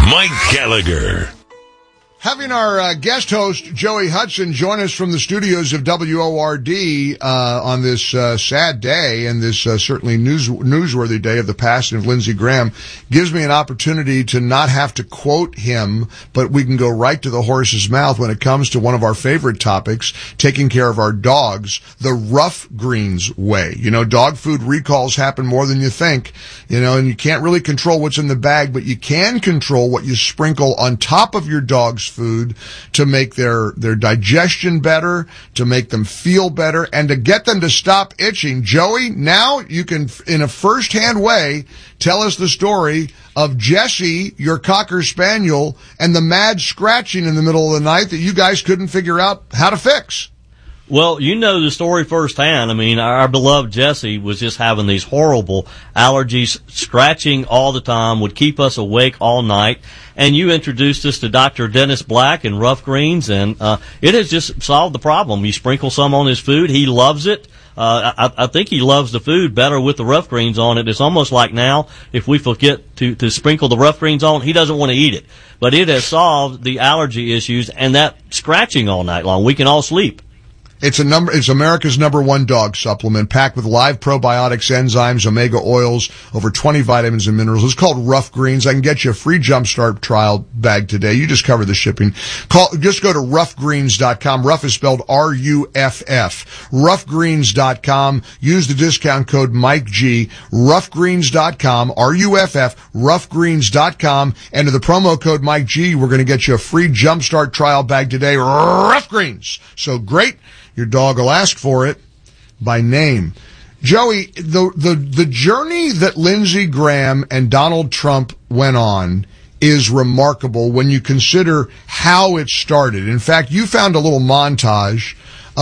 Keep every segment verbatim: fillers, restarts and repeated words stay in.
Mike Gallagher. Having our uh, guest host, Joey Hudson, join us from the studios of W O R D uh, on this uh, sad day and this uh, certainly news newsworthy day of the passing of Lindsey Graham gives me an opportunity to not have to quote him, but we can go right to the horse's mouth when it comes to one of our favorite topics, taking care of our dogs, the Ruff Greens way. You know, dog food recalls happen more than you think, you know, and you can't really control what's in the bag, but you can control what you sprinkle on top of your dog's food to make their, their digestion better, to make them feel better, and to get them to stop itching. Joey, now you can, in a first-hand way, tell us the story of Jesse, your Cocker Spaniel, and the mad scratching in the middle of the night that you guys couldn't figure out how to fix. Well, you know the story firsthand. I mean, our beloved Jesse was just having these horrible allergies, scratching all the time, would keep us awake all night. And you introduced us to Doctor Dennis Black and Ruff Greens, and uh, it has just solved the problem. You sprinkle some on his food. He loves it. Uh, I, I think he loves the food better with the Ruff Greens on it. It's almost like now, if we forget to, to sprinkle the Ruff Greens on, he doesn't want to eat it. But it has solved the allergy issues and that scratching all night long. We can all sleep. It's a number, it's America's number one dog supplement, packed with live probiotics, enzymes, omega oils, over twenty vitamins and minerals. It's called Ruff Greens. I can get you a free Jumpstart trial bag today. You just cover the shipping. Call, just go to ruff greens dot com. Ruff is spelled R U F F. ruff greens dot com. Use the discount code Mike G. ruff greens dot com. R U F F. ruff greens dot com. Enter the promo code Mike G. We're going to get you a free Jumpstart trial bag today. Ruff Greens. So great. Your dog will ask for it by name. Joey, the, the, the journey that Lindsey Graham and Donald Trump went on is remarkable when you consider how it started. In fact, you found a little montage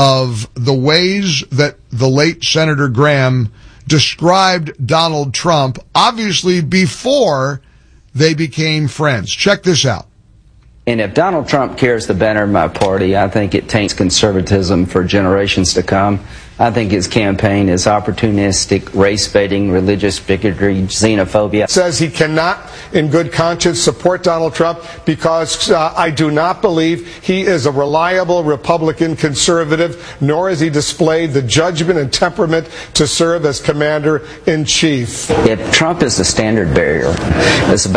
of the ways that the late Senator Graham described Donald Trump, obviously before they became friends. Check this out. And if Donald Trump cares the banner of my party, I think it taints conservatism for generations to come. I think his campaign is opportunistic, race-baiting, religious bigotry, xenophobia. Says he cannot, in good conscience, support Donald Trump because uh, I do not believe he is a reliable Republican conservative, nor has he displayed the judgment and temperament to serve as commander-in-chief. If Trump is the standard bearer, it's about